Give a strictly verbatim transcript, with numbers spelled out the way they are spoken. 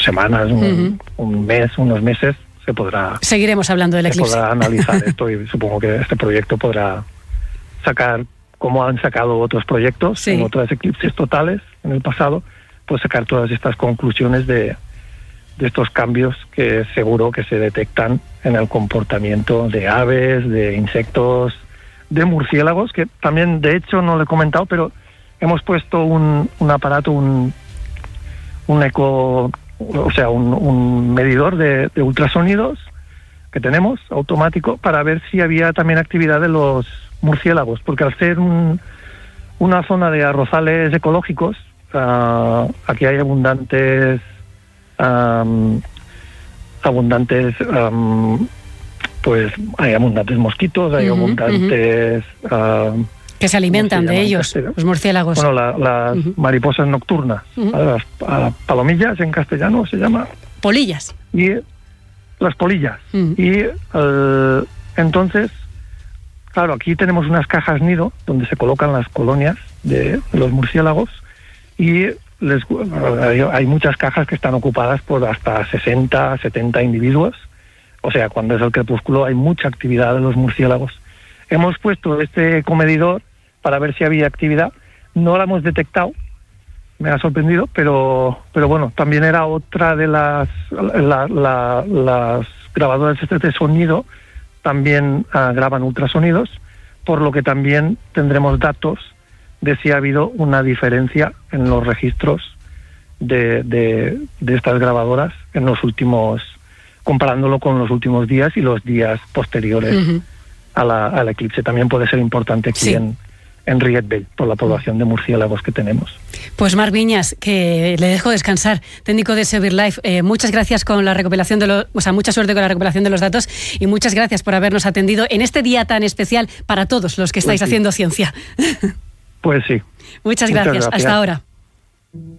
semanas, un, uh-huh. un mes, unos meses, se podrá... Seguiremos hablando del eclipse. Se podrá analizar esto y supongo que este proyecto podrá sacar, como han sacado otros proyectos, sí. en otras eclipses totales en el pasado, pues sacar todas estas conclusiones de, de estos cambios que seguro que se detectan en el comportamiento de aves, de insectos, de murciélagos, que también, de hecho, no lo he comentado, pero hemos puesto un, un aparato, un, un eco... o sea, un, un medidor de, de ultrasonidos que tenemos, automático, para ver si había también actividad de los murciélagos, porque al ser un, una zona de arrozales ecológicos, uh, aquí hay abundantes um, abundantes um, pues hay abundantes mosquitos, hay uh-huh, abundantes uh-huh. uh, que se alimentan de ellos, los murciélagos. Bueno, la, las uh-huh. mariposas nocturnas, uh-huh. las a, palomillas en castellano se llama. Polillas. Y las polillas. Uh-huh. Y uh, entonces, claro, aquí tenemos unas cajas nido donde se colocan las colonias de los murciélagos y les, hay, hay muchas cajas que están ocupadas por hasta sesenta, setenta individuos. O sea, cuando es el crepúsculo hay mucha actividad de los murciélagos. Hemos puesto este ecomedidor para ver si había actividad. No la hemos detectado, me ha sorprendido, pero pero bueno, también era otra de las la, la, las grabadoras de sonido, también uh, graban ultrasonidos, por lo que también tendremos datos de si ha habido una diferencia en los registros de, de, de estas grabadoras en los últimos, comparándolo con los últimos días y los días posteriores. Uh-huh. A la, al eclipse. También puede ser importante aquí sí. en, en Riet Vell, por la población de murciélagos que tenemos. Pues Marc Viñas, que le dejo descansar, técnico de SeoBirdLife, eh, muchas gracias con la recopilación de los, o sea, mucha suerte con la recopilación de los datos y muchas gracias por habernos atendido en este día tan especial para todos los que estáis pues sí. haciendo ciencia. Pues sí. Muchas gracias. Muchas gracias. Hasta ahora.